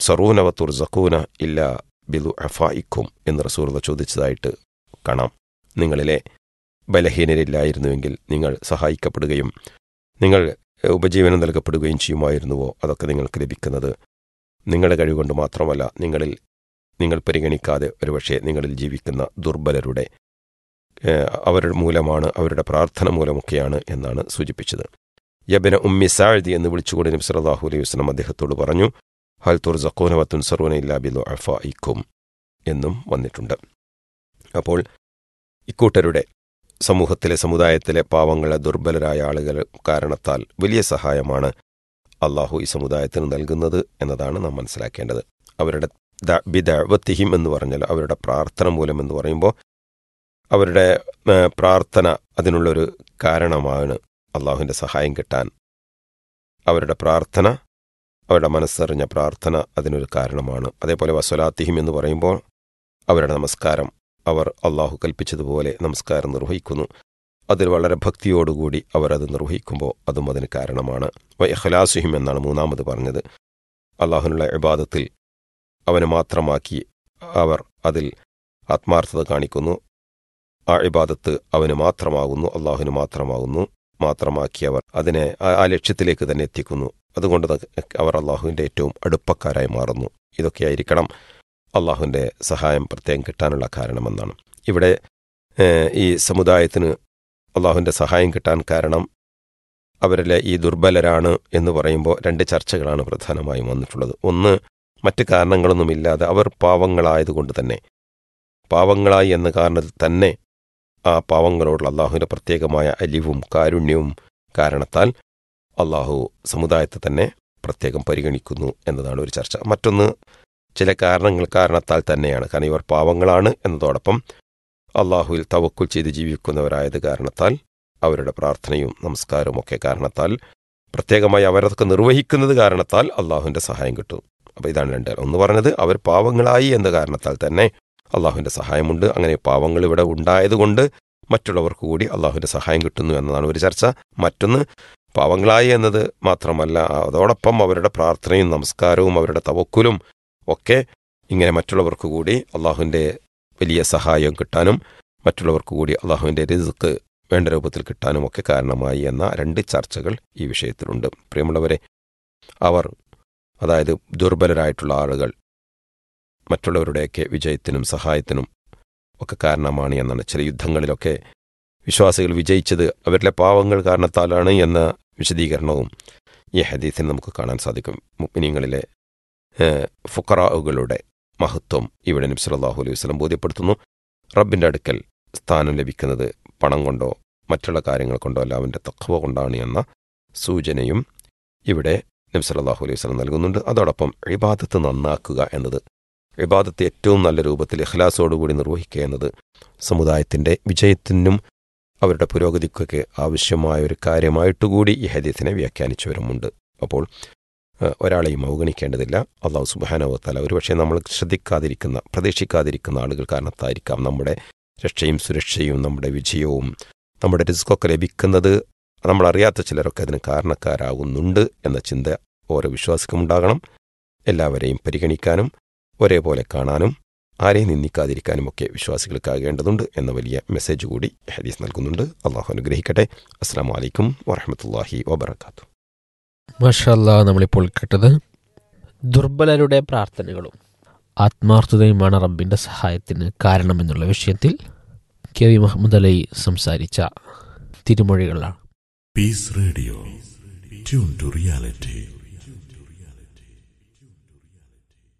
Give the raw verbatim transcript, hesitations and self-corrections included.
തുൻസറൂന വ തുർസഖൂന ഇല്ലാ ബിദുഅഫാഇക്കും എന്ന് റസൂലുള്ളാഹി ചോദിച്ചതായിട്ട് കാണാം. നിങ്ങളിലെ ബലഹീനരില്ലായിരുന്നുവെങ്കിൽ നിങ്ങൾ സഹായിക്കപ്പെടുകയും നിങ്ങൾ ഉപജീവനം നൽകപ്പെടുകയും ചെയ്യുമായിരുന്നുവോ? അതൊക്കെ നിങ്ങൾക്ക് ലഭിക്കുന്നത് നിങ്ങളുടെ കഴിവുകൊണ്ട് മാത്രമല്ല, നിങ്ങളിൽ നിങ്ങൾ പരിഗണിക്കാതെ ഒരുപക്ഷെ നിങ്ങളിൽ ജീവിക്കുന്ന ദുർബലരുടെ അവരുടെ മൂലമാണ്, അവരുടെ പ്രാർത്ഥന മൂലമൊക്കെയാണ് എന്നാണ് സൂചിപ്പിച്ചത്. യബ്ന ഉമ്മി സഅദ് എന്ന് വിളിച്ചുകൊണ്ട് നബി സല്ലല്ലാഹു അലൈഹി വസല്ലം അദ്ദേഹത്തോട് പറഞ്ഞു, ഹൽ തുർസഖൂന വ തുൻസറൂന ഇല്ലാ ബിദുഅഫാഇക്കും എന്നും വന്നിട്ടുണ്ട്. അപ്പോൾ ഇക്കൂട്ടരുടെ സമൂഹത്തിലെ സമുദായത്തിലെ പാവങ്ങളെ ദുർബലരായ ആളുകൾ കാരണത്താൽ വലിയ സഹായമാണ് അള്ളാഹു ഈ സമുദായത്തിന് നൽകുന്നത് എന്നതാണ് നാം മനസ്സിലാക്കേണ്ടത്. അവരുടെ ബിദഅവത്തിഹിം എന്ന് പറഞ്ഞാൽ അവരുടെ പ്രാർത്ഥന മൂലം എന്ന് പറയുമ്പോൾ അവരുടെ പ്രാർത്ഥന അതിനുള്ളൊരു കാരണമാണ് അള്ളാഹുവിൻ്റെ സഹായം കിട്ടാൻ. അവരുടെ പ്രാർത്ഥന, അവരുടെ മനസ്സറിഞ്ഞ പ്രാർത്ഥന അതിനൊരു കാരണമാണ്. അതേപോലെ വസ്വലാത്തിഹിം എന്ന് പറയുമ്പോൾ അവരുടെ നമസ്കാരം, അവർ അള്ളാഹു കൽപ്പിച്ചതുപോലെ നമസ്കാരം നിർവഹിക്കുന്നു. അതിൽ വളരെ ഭക്തിയോടുകൂടി അവർ അത് നിർവഹിക്കുമ്പോൾ അതും അതിന് കാരണമാണ്. വ ഇഖ്ലാസുഹിം എന്നാണ് മൂന്നാമത് പറഞ്ഞത്. അള്ളാഹുവിനുള്ള ഇബാദത്തിൽ അവന് മാത്രമാക്കി അവർ അതിൽ ആത്മാർത്ഥത കാണിക്കുന്നു. ആ ഇബാദത്ത് അവന് മാത്രമാകുന്നു, അള്ളാഹുവിന് മാത്രമാകുന്നു, മാത്രമാക്കി അവർ അതിനെ ആ ലക്ഷ്യത്തിലേക്ക് തന്നെ എത്തിക്കുന്നു. അതുകൊണ്ട് അവർ അള്ളാഹുവിൻ്റെ ഏറ്റവും അടുപ്പക്കാരായി മാറുന്നു. ഇതൊക്കെയായിരിക്കണം അള്ളാഹുവിൻ്റെ സഹായം പ്രത്യേകം കിട്ടാനുള്ള കാരണമെന്നാണ്. ഇവിടെ ഈ സമുദായത്തിന് അള്ളാഹുവിൻ്റെ സഹായം കിട്ടാൻ കാരണം അവരിലെ ഈ ദുർബലരാണ് എന്ന് പറയുമ്പോൾ രണ്ട് ചർച്ചകളാണ് പ്രധാനമായും വന്നിട്ടുള്ളത്. ഒന്ന്, മറ്റ് കാരണങ്ങളൊന്നുമില്ലാതെ അവർ പാവങ്ങളായതുകൊണ്ട് തന്നെ, പാവങ്ങളായി എന്ന കാരണത്തിൽ തന്നെ ആ പാവങ്ങളോടുള്ള അള്ളാഹുവിൻ്റെ പ്രത്യേകമായ അലിവും കാരുണ്യവും കാരണത്താൽ അള്ളാഹു സമുദായത്തെ തന്നെ പ്രത്യേകം പരിഗണിക്കുന്നു എന്നതാണ് ഒരു ചർച്ച. മറ്റൊന്ന്, ചില കാരണങ്ങൾ കാരണത്താൽ തന്നെയാണ്. കാരണം ഇവർ പാവങ്ങളാണ് എന്നതോടൊപ്പം അള്ളാഹുവിൽ തവക്കുൽ ചെയ്ത് ജീവിക്കുന്നവരായത് കാരണത്താൽ അവരുടെ പ്രാർത്ഥനയും നമസ്കാരവും ഒക്കെ കാരണത്താൽ പ്രത്യേകമായി അവരതൊക്കെ നിർവഹിക്കുന്നത് കാരണത്താൽ അള്ളാഹുവിൻ്റെ സഹായം കിട്ടും. അപ്പോൾ ഇതാണ് രണ്ട്. ഒന്ന് പറഞ്ഞത് അവർ പാവങ്ങളായി എന്ന കാരണത്താൽ തന്നെ അള്ളാഹുവിൻ്റെ സഹായമുണ്ട്. അങ്ങനെ പാവങ്ങൾ ഇവിടെ ഉണ്ടായതുകൊണ്ട് മറ്റുള്ളവർക്ക് കൂടി അള്ളാഹുവിൻ്റെ സഹായം കിട്ടുന്നു എന്നതാണ് ഒരു ചർച്ച. മറ്റൊന്ന്, പാവങ്ങളായി എന്നത് മാത്രമല്ല, അതോടൊപ്പം അവരുടെ പ്രാർത്ഥനയും നമസ്കാരവും അവരുടെ തവക്കുലും ഒക്കെ ഇങ്ങനെ മറ്റുള്ളവർക്ക് കൂടി അള്ളാഹുവിൻ്റെ വലിയ സഹായം കിട്ടാനും മറ്റുള്ളവർക്ക് കൂടി അള്ളാഹുവിൻ്റെ റിസ്ക് വേണ്ട രൂപത്തിൽ കിട്ടാനും ഒക്കെ കാരണമായി എന്ന രണ്ട് ചർച്ചകൾ ഈ വിഷയത്തിലുണ്ട്. പ്രിയമുള്ളവരെ, അവർ അതായത് ദുർബലരായിട്ടുള്ള ആളുകൾ മറ്റുള്ളവരുടെയൊക്കെ വിജയത്തിനും സഹായത്തിനും ഒക്കെ കാരണമാണ് എന്നാണ്. ചില യുദ്ധങ്ങളിലൊക്കെ വിശ്വാസികൾ വിജയിച്ചത് അവരിലെ പാവങ്ങൾ കാരണത്താലാണ് എന്ന വിശദീകരണവും ഈ ഹദീസിൽ നമുക്ക് കാണാൻ സാധിക്കും. മുഅ്മിനീങ്ങളിലെ ഫുഖറാഉകളുടെ മഹത്വം ഇവിടെ നബി സല്ലല്ലാഹു അലൈഹി വസല്ലം ബോധ്യപ്പെടുത്തുന്നു. റബ്ബിൻ്റെ അടുക്കൽ സ്ഥാനം ലഭിക്കുന്നത് പണം കൊണ്ടോ മറ്റുള്ള കാര്യങ്ങൾ കൊണ്ടോ അല്ല, അവൻ്റെ തഖ്വ കൊണ്ടാണ് എന്ന സൂചനയും ഇവിടെ നബി സല്ലല്ലാഹു അലൈഹി വസല്ലം നൽകുന്നുണ്ട്. അതോടൊപ്പം ഇബാദത്ത് നന്നാക്കുക എന്നത്, ഇബാദത്ത് ഏറ്റവും നല്ല രൂപത്തിൽ ഇഖ്ലാസോടുകൂടി നിർവഹിക്കുക എന്നത് സമുദായത്തിൻ്റെ വിജയത്തിനും അവരുടെ പുരോഗതിക്കൊക്കെ ആവശ്യമായ ഒരു കാര്യമായിട്ടുകൂടി ഈ ഹദീസിനെ വ്യാഖ്യാനിച്ചവരുമുണ്ട്. അപ്പോൾ ഒരാളെയും അവഗണിക്കേണ്ടതില്ല. അള്ളാഹു സുബ്ഹാനഹു വ തആല ഒരുപക്ഷെ നമ്മൾ ശ്രദ്ധിക്കാതിരിക്കുന്ന പ്രതീക്ഷിക്കാതിരിക്കുന്ന ആളുകൾ കാരണത്തായിരിക്കാം നമ്മുടെ രക്ഷയും സുരക്ഷയും നമ്മുടെ വിജയവും നമ്മുടെ റിസ്കൊക്കെ ലഭിക്കുന്നത്. നമ്മളറിയാത്ത ചിലരൊക്കെ അതിന് കാരണക്കാരാകുന്നുണ്ട് എന്ന ചിന്ത ഓരോ വിശ്വാസിക്കും ഉണ്ടാകണം. എല്ലാവരെയും പരിഗണിക്കാനും ഒരേപോലെ കാണാനും ആരെയും നിന്ദിക്കാതിരിക്കാനും ഒക്കെ വിശ്വാസികൾക്കാകേണ്ടതുണ്ട് എന്ന വലിയ മെസ്സേജ് കൂടി ഹദീസ് നൽകുന്നുണ്ട്. അള്ളാഹു അനുഗ്രഹിക്കട്ടെ. അസ്സലാമു അലൈക്കും വറഹ്മത്തുള്ളാഹി വബറകാതുഹു. മാഷാ അല്ലാഹ്, നമ്മളിപ്പോൾ കേട്ടത് ദുർബലരുടെ പ്രാർത്ഥനകളും ആത്മാർത്ഥതയുമാണ് റബ്ബിൻ്റെ സഹായത്തിന് കാരണമെന്നുള്ള വിഷയത്തിൽ കെ വി മുഹമ്മദ് അലി സംസാരിച്ച തിരുമൊഴികളാണ്. Piece radio, tune to reality.